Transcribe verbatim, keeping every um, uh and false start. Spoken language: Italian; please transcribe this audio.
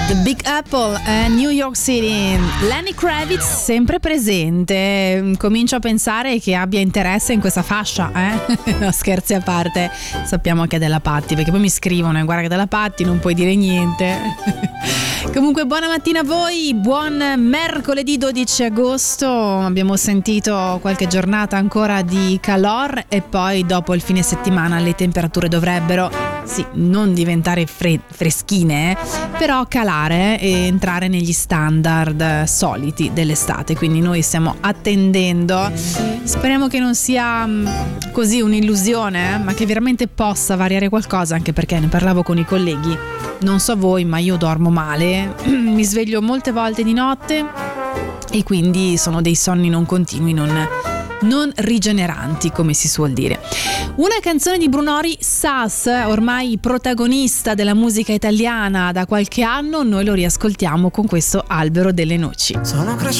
The Big Apple e New York City. Lenny Kravitz sempre presente. Comincio a pensare che abbia interesse in questa fascia, eh? No, scherzi a parte, sappiamo che è della Patti, perché poi mi scrivono e guarda che della Patti non puoi dire niente. Comunque buona mattina a voi, buon mercoledì dodici agosto. Abbiamo sentito qualche giornata ancora di calor e poi dopo il fine settimana le temperature dovrebbero, sì, non diventare fre- freschine, eh, però calare e entrare negli standard soliti dell'estate. Quindi noi stiamo attendendo, speriamo che non sia mh, così un'illusione, eh, ma che veramente possa variare qualcosa, anche perché ne parlavo con i colleghi. Non so voi, ma io dormo male, mi sveglio molte volte di notte e quindi sono dei sonni non continui, non, non rigeneranti, come si suol dire. Una canzone di Brunori, Sas, ormai protagonista della musica italiana da qualche anno, noi lo riascoltiamo con questo Albero delle Noci. Sono cresciuto